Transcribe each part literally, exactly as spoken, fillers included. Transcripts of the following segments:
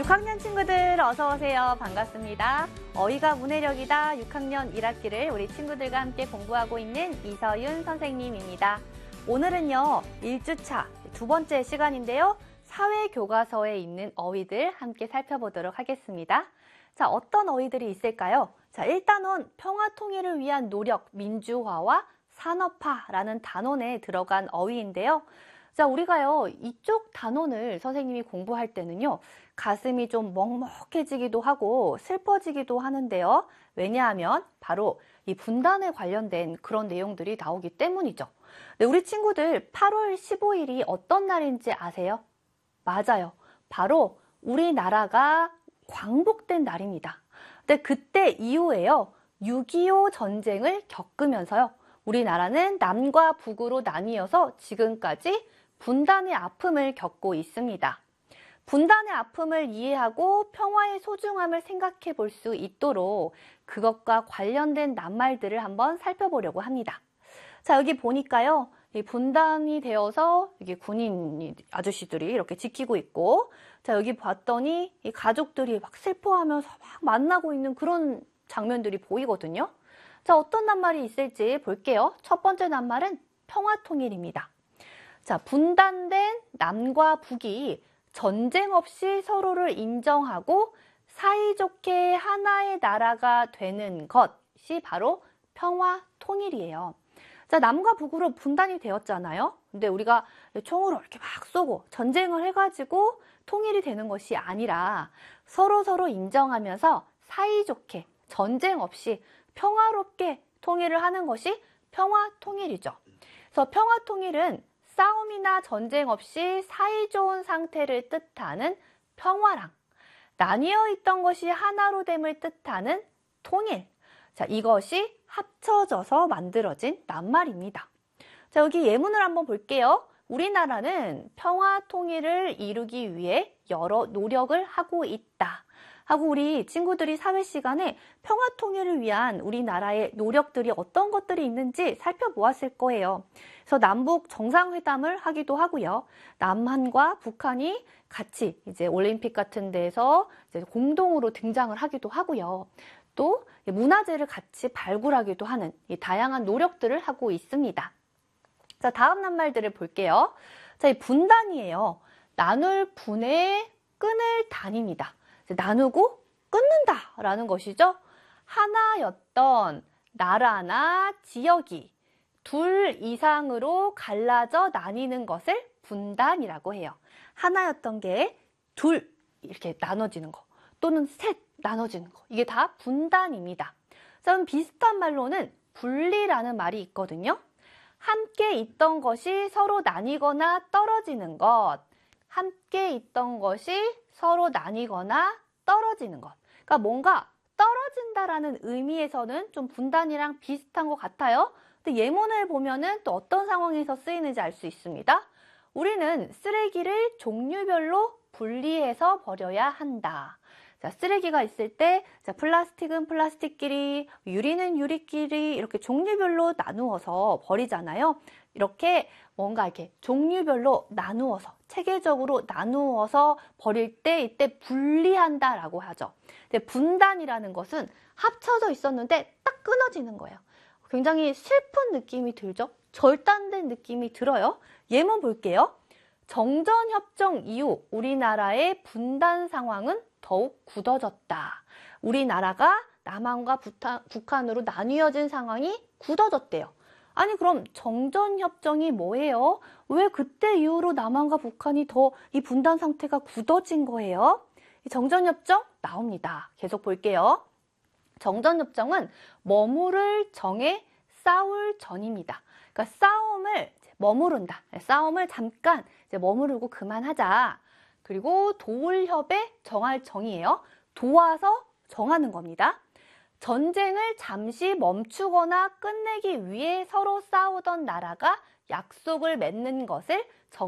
육 학년 친구들 어서 오세요. 반갑습니다. 어휘가 문해력이다 육 학년 일 학기를 우리 친구들과 함께 공부하고 있는 이서윤 선생님입니다. 오늘은요, 일 주차 두 번째 시간인데요. 사회교과서에 있는 어휘들 함께 살펴보도록 하겠습니다. 자, 어떤 어휘들이 있을까요? 자, 일 단원 평화통일을 위한 노력, 민주화와 산업화라는 단원에 들어간 어휘인데요. 자, 우리가요, 이쪽 단원을 선생님이 공부할 때는요, 가슴이 좀 먹먹해지기도 하고 슬퍼지기도 하는데요. 왜냐하면 바로 이 분단에 관련된 그런 내용들이 나오기 때문이죠. 네, 우리 친구들 팔월 십오일이 어떤 날인지 아세요? 맞아요. 바로 우리나라가 광복된 날입니다. 근데 그때 이후에요, 육이오 전쟁을 겪으면서요, 우리나라는 남과 북으로 나뉘어서 지금까지 분단의 아픔을 겪고 있습니다. 분단의 아픔을 이해하고 평화의 소중함을 생각해 볼 수 있도록 그것과 관련된 낱말들을 한번 살펴보려고 합니다. 자, 여기 보니까요, 이 분단이 되어서 이게 군인 아저씨들이 이렇게 지키고 있고, 자, 여기 봤더니 이 가족들이 막 슬퍼하면서 막 만나고 있는 그런 장면들이 보이거든요. 자, 어떤 낱말이 있을지 볼게요. 첫 번째 낱말은 평화통일입니다. 자, 분단된 남과 북이 전쟁 없이 서로를 인정하고 사이좋게 하나의 나라가 되는 것이 바로 평화통일이에요. 자, 남과 북으로 분단이 되었잖아요. 근데 우리가 총으로 이렇게 막 쏘고 전쟁을 해가지고 통일이 되는 것이 아니라 서로서로 인정하면서 사이좋게 전쟁 없이 평화롭게 통일을 하는 것이 평화통일이죠. 그래서 평화통일은 싸움이나 전쟁 없이 사이좋은 상태를 뜻하는 평화랑 나뉘어 있던 것이 하나로 됨을 뜻하는 통일. 자, 이것이 합쳐져서 만들어진 낱말입니다. 자, 여기 예문을 한번 볼게요. 우리나라는 평화 통일을 이루기 위해 여러 노력을 하고 있다. 하고 우리 친구들이 사회 시간에 평화 통일을 위한 우리나라의 노력들이 어떤 것들이 있는지 살펴보았을 거예요. 그래서 남북 정상회담을 하기도 하고요. 남한과 북한이 같이 이제 올림픽 같은 데서 이제 공동으로 등장을 하기도 하고요. 또 문화재를 같이 발굴하기도 하는 이 다양한 노력들을 하고 있습니다. 자, 다음 낱말들을 볼게요. 자, 이 분단이에요. 나눌 분의 끊을 단입니다. 나누고 끊는다라는 것이죠. 하나였던 나라나 지역이 둘 이상으로 갈라져 나뉘는 것을 분단이라고 해요. 하나였던 게 둘 이렇게 나눠지는 거 또는 셋 나눠지는 거, 이게 다 분단입니다. 자, 그럼 비슷한 말로는 분리라는 말이 있거든요. 함께 있던 것이 서로 나뉘거나 떨어지는 것, 함께 있던 것이 서로 나뉘거나 떨어지는 것. 그러니까 뭔가 떨어진다라는 의미에서는 좀 분단이랑 비슷한 것 같아요. 근데 예문을 보면은 또 어떤 상황에서 쓰이는지 알 수 있습니다. 우리는 쓰레기를 종류별로 분리해서 버려야 한다. 자, 쓰레기가 있을 때, 자, 플라스틱은 플라스틱끼리, 유리는 유리끼리 이렇게 종류별로 나누어서 버리잖아요. 이렇게 뭔가 이렇게 종류별로 나누어서, 체계적으로 나누어서 버릴 때 이때 분리한다라고 하죠. 근데 분단이라는 것은 합쳐져 있었는데 딱 끊어지는 거예요. 굉장히 슬픈 느낌이 들죠? 절단된 느낌이 들어요. 예문 볼게요. 정전협정 이후 우리나라의 분단 상황은 더욱 굳어졌다. 우리나라가 남한과 북한, 북한으로 나뉘어진 상황이 굳어졌대요. 아니, 그럼 정전협정이 뭐예요? 왜 그때 이후로 남한과 북한이 더 이 분단 상태가 굳어진 거예요? 이 정전협정 나옵니다. 계속 볼게요. 정전협정은 머무를 정에 싸울 전입니다. 그러니까 싸움을 머무른다. 싸움을 잠깐 이제 머무르고 그만하자. 그리고 도울협의 정할 정이에요. 도와서 정하는 겁니다. 전쟁을 잠시 멈추거나 끝내기 위해 서로 싸우던 나라가 약속을 맺는 것을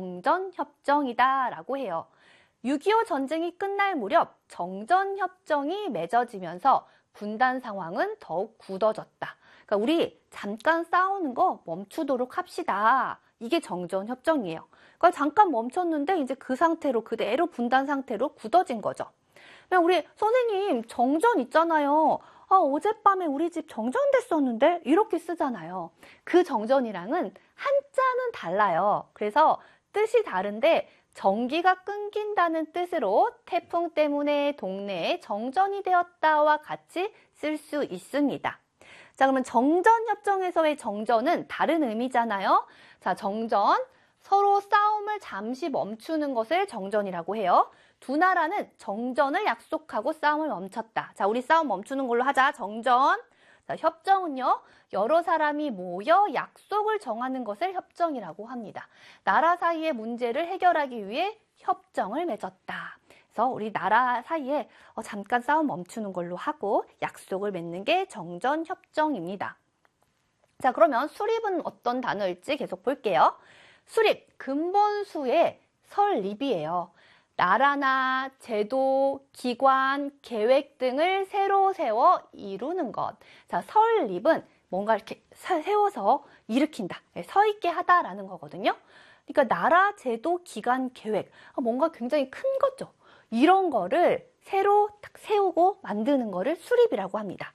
정전협정이다 라고 해요. 육이오 전쟁이 끝날 무렵 정전협정이 맺어지면서 분단 상황은 더욱 굳어졌다. 그러니까 우리 잠깐 싸우는 거 멈추도록 합시다. 이게 정전협정이에요. 그러니까 잠깐 멈췄는데 이제 그 상태로 그대로 분단 상태로 굳어진 거죠. 그냥 우리 선생님 정전 있잖아요. 아, 어젯밤에 우리 집 정전됐었는데 이렇게 쓰잖아요. 그 정전이랑은 한자는 달라요. 그래서 뜻이 다른데 전기가 끊긴다는 뜻으로 태풍 때문에 동네에 정전이 되었다와 같이 쓸 수 있습니다. 자, 그러면 정전협정에서의 정전은 다른 의미잖아요. 자, 정전, 서로 싸움을 잠시 멈추는 것을 정전이라고 해요. 두 나라는 정전을 약속하고 싸움을 멈췄다. 자, 우리 싸움 멈추는 걸로 하자. 정전. 자, 협정은요, 여러 사람이 모여 약속을 정하는 것을 협정이라고 합니다. 나라 사이의 문제를 해결하기 위해 협정을 맺었다. 그래서 우리 나라 사이에 어, 잠깐 싸움 멈추는 걸로 하고 약속을 맺는 게 정전협정입니다. 자, 그러면 수립은 어떤 단어일지 계속 볼게요. 수립, 근본수의 설립이에요. 나라나 제도, 기관, 계획 등을 새로 세워 이루는 것. 자, 설립은 뭔가 이렇게 세워서 일으킨다, 서 있게 하다라는 거거든요. 그러니까 나라, 제도, 기관, 계획, 뭔가 굉장히 큰 거죠. 이런 거를 새로 딱 세우고 만드는 거를 수립이라고 합니다.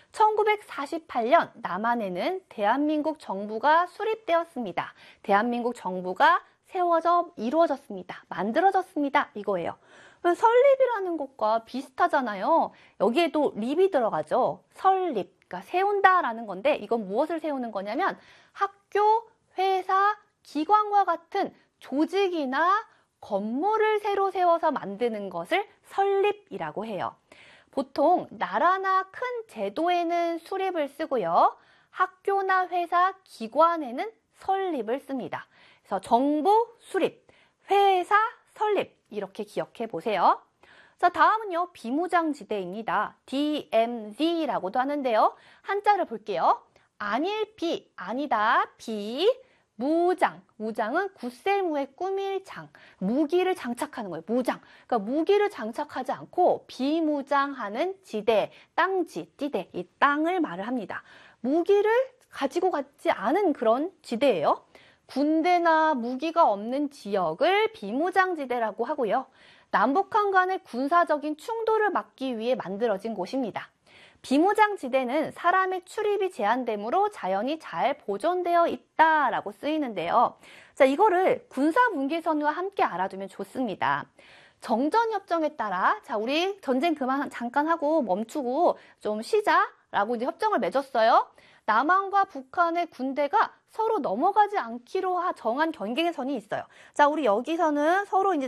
천구백사십팔 년 남한에는 대한민국 정부가 수립되었습니다. 대한민국 정부가 세워져 이루어졌습니다. 만들어졌습니다. 이거예요. 설립이라는 것과 비슷하잖아요. 여기에도 립이 들어가죠. 설립, 그러니까 세운다라는 건데 이건 무엇을 세우는 거냐면 학교, 회사, 기관과 같은 조직이나 건물을 새로 세워서 만드는 것을 설립이라고 해요. 보통 나라나 큰 제도에는 수립을 쓰고요. 학교나 회사, 기관에는 설립을 씁니다. 그래서 정부 수립, 회사 설립 이렇게 기억해 보세요. 자, 다음은요. 비무장지대입니다. 디 엠 지라고도 하는데요. 한자를 볼게요. 아닐 비, 아니다, 비, 무장, 무장은 굳셀무에 꾸밀 장, 무기를 장착하는 거예요. 무장. 그러니까 무기를 장착하지 않고 비무장하는 지대, 땅지, 띠대, 이 땅을 말을 합니다. 무기를 가지고 가지 않은 그런 지대예요. 군대나 무기가 없는 지역을 비무장지대라고 하고요. 남북한 간의 군사적인 충돌을 막기 위해 만들어진 곳입니다. 비무장지대는 사람의 출입이 제한되므로 자연이 잘 보존되어 있다라고 쓰이는데요. 자, 이거를 군사분계선과 함께 알아두면 좋습니다. 정전협정에 따라 자, 우리 전쟁 그만 잠깐 하고 멈추고 좀 쉬자라고 이제 협정을 맺었어요. 남한과 북한의 군대가 서로 넘어가지 않기로 정한 경계선이 있어요. 자, 우리 여기서는 서로 이제